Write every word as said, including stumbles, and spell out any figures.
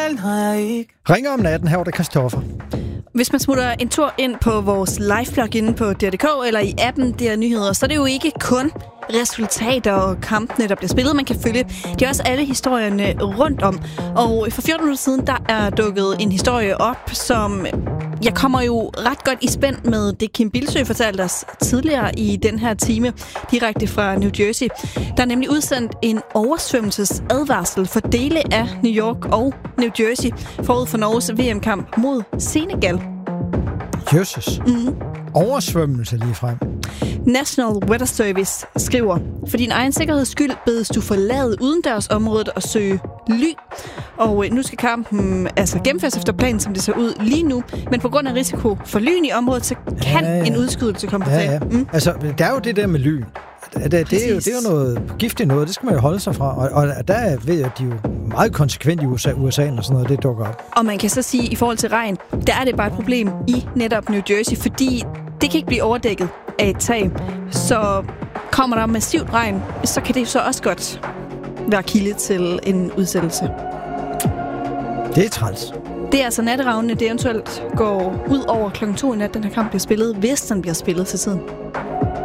Ringer om natten, her var det Christoffer. Hvis man smutter en tur ind på vores liveblog inde på D R punktum D K eller i appen D R Nyheder, så er det jo ikke kun resultater og kampene, der bliver spillet, man kan følge. Det er også alle historierne rundt om. Og for fjorten minutter siden, der er dukket en historie op, som jeg kommer jo ret godt i spænd med det, Kim Bildsøe fortalte os tidligere i den her time, direkte fra New Jersey. Der er nemlig udsendt en oversvømmelsesadvarsel for dele af New York og New Jersey forud for Norges V M-kamp mod Senegal. Jesus. Mm. Oversvømmelse lige frem. National Weather Service skriver, for din egen sikkerheds skyld bedes du forlade udendørsområdet og søge ly. Og nu skal kampen altså gennemføres efter planen, som det ser ud lige nu. Men på grund af risiko for lyn i området, så kan ja, ja. en udskydelse komme på ja, tale. ja. Mm. Altså, der er jo det der med lyn. Det, det, er jo, det er jo noget giftigt noget, det skal man jo holde sig fra. Og, og der ved jeg, at de er jo meget konsekvent i U S A, U S A'en og sådan noget, det dukker op. Og man kan så sige, at i forhold til regn, der er det bare et problem i netop New Jersey, fordi det kan ikke blive overdækket af et tag. Så kommer der massivt regn, så kan det så også godt være kilde til en udsættelse. Det er træls. Det er altså natteravnene, det eventuelt går ud over klokken to i nat, den her kamp bliver spillet, hvis den bliver spillet til tiden.